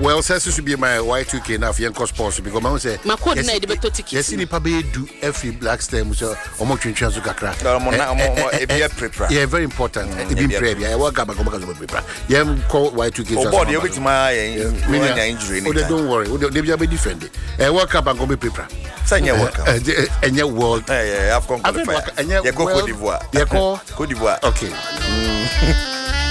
well, says to be my Y2K now for young sports because I say my coordinate the better ticket. Yes, in Pabe do every black stem so almost change to Kakra. Yeah, very important. It be prayer. I work up and come back. Yeah, call Y2K. Oh, body with my injury. Don't worry. They be defended. I work up and come paper. Say your work. And your world. I've come. And you go Cote d'Ivoire. Cote d'Ivoire. Okay.